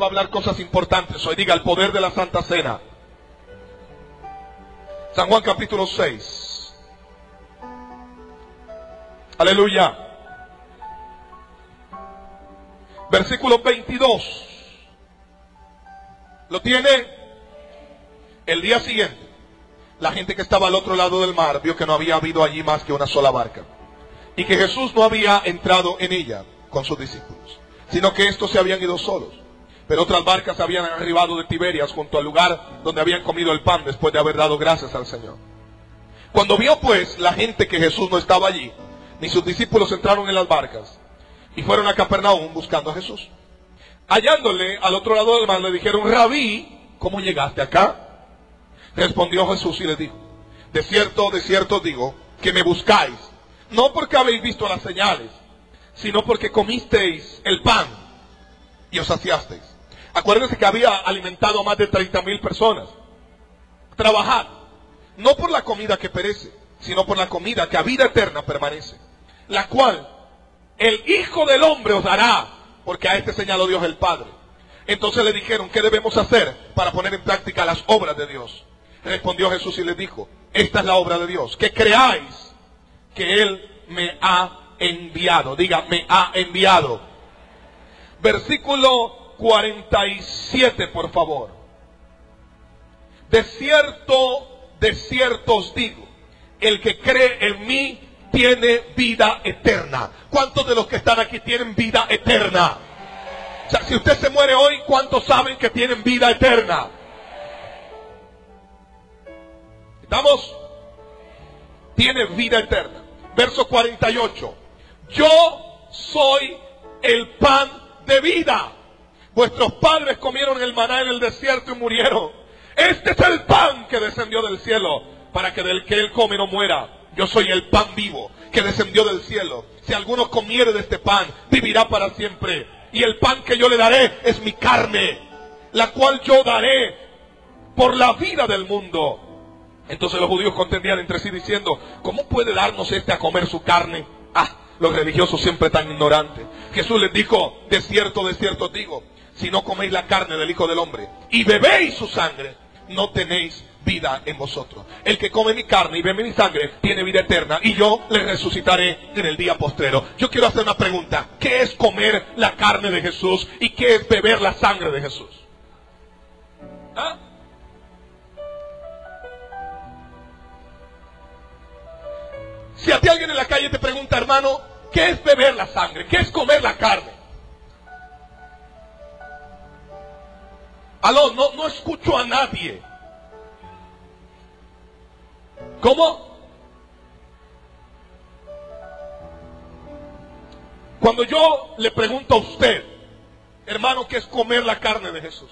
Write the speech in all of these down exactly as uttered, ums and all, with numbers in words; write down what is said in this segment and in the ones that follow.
va a hablar cosas importantes hoy. Diga, el poder de la Santa Cena. San Juan capítulo seis. Aleluya. Versículo veintidós. ¿Lo tiene? El día siguiente, la gente que estaba al otro lado del mar vio que no había habido allí más que una sola barca, y que Jesús no había entrado en ella con sus discípulos, sino que estos se habían ido solos. Pero otras barcas habían arribado de Tiberias junto al lugar donde habían comido el pan después de haber dado gracias al Señor. Cuando vio pues la gente que Jesús no estaba allí, ni sus discípulos entraron en las barcas, y fueron a Capernaum buscando a Jesús. Hallándole al otro lado del mar, le dijeron: Rabí, ¿cómo llegaste acá? Respondió Jesús y les dijo: de cierto, de cierto digo, que me buscáis, no porque habéis visto las señales, sino porque comisteis el pan y os saciasteis. Acuérdense que había alimentado a más de treinta mil personas. Trabajad, no por la comida que perece, sino por la comida que a vida eterna permanece, la cual el Hijo del Hombre os dará, porque a este señaló Dios el Padre. Entonces le dijeron: ¿qué debemos hacer para poner en práctica las obras de Dios? Respondió Jesús y les dijo: esta es la obra de Dios, que creáis que Él me ha enviado. Diga, me ha enviado. Versículo cuarenta y siete, por favor. De cierto, de cierto os digo, el que cree en mí tiene vida eterna. ¿Cuántos de los que están aquí tienen vida eterna? O sea, si usted se muere hoy, ¿cuántos saben que tienen vida eterna? ¿Estamos? Tiene vida eterna. Verso cuarenta y ocho. Yo soy el pan de vida. Vuestros padres comieron el maná en el desierto y murieron. Este es el pan que descendió del cielo, para que del que él come no muera. Yo soy el pan vivo que descendió del cielo. Si alguno comiere de este pan, vivirá para siempre. Y el pan que yo le daré es mi carne, la cual yo daré por la vida del mundo. Entonces los judíos contendían entre sí diciendo: ¿cómo puede darnos este a comer su carne? Ah, los religiosos siempre tan ignorantes. Jesús les dijo: de cierto, de cierto os digo, si no coméis la carne del Hijo del Hombre y bebéis su sangre, no tenéis vida en vosotros. El que come mi carne y bebe mi sangre tiene vida eterna, y yo le resucitaré en el día postrero. Yo quiero hacer una pregunta: ¿qué es comer la carne de Jesús y qué es beber la sangre de Jesús? ¿Ah? Si a ti alguien en la calle te pregunta: hermano, ¿qué es beber la sangre? ¿Qué es comer la carne? Aló, no, no escucho a nadie. ¿Cómo? Cuando yo le pregunto a usted: hermano, ¿qué es comer la carne de Jesús?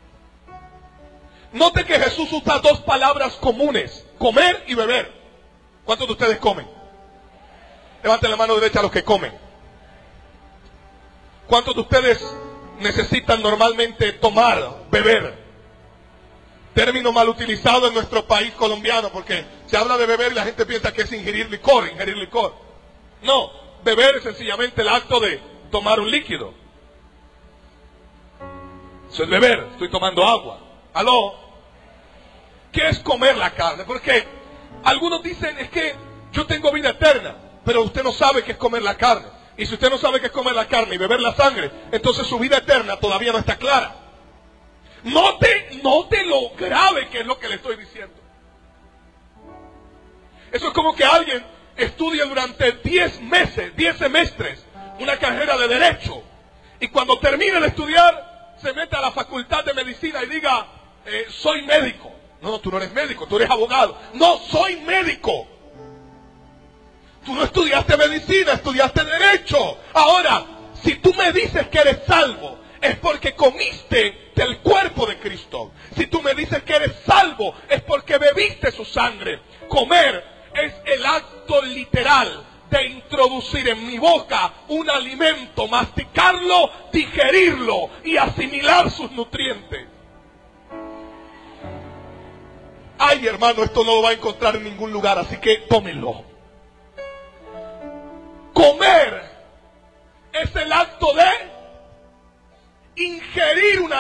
Note que Jesús usa dos palabras comunes: comer y beber. ¿Cuántos de ustedes comen? Levanten la mano derecha a los que comen. ¿Cuántos de ustedes necesitan normalmente tomar, beber? Término mal utilizado en nuestro país colombiano, porque se habla de beber y la gente piensa que es ingerir licor, ingerir licor. No, beber es sencillamente el acto de tomar un líquido. Eso es beber, estoy tomando agua. ¿Aló? ¿Qué es comer la carne? Porque algunos dicen: es que yo tengo vida eterna, pero usted no sabe qué es comer la carne. Y si usted no sabe qué es comer la carne y beber la sangre, entonces su vida eterna todavía no está clara. Note, note lo grave que es lo que le estoy diciendo. Eso es como que alguien estudie durante diez meses, diez semestres, una carrera de derecho, y cuando termine de estudiar, se mete a la facultad de medicina y diga: eh, soy médico. No, no, tú no eres médico, tú eres abogado. No, soy médico. Tú no estudiaste medicina, estudiaste derecho. Ahora, si tú me dices que eres salvo, es porque comiste del cuerpo de Cristo. Si tú me dices que eres salvo, es porque bebiste su sangre. Comer es el acto literal de introducir en mi boca un alimento, masticarlo, digerirlo y asimilar sus nutrientes. Ay, hermano, esto no lo va a encontrar en ningún lugar, así que tómenlo. Comer es el acto de ingerir una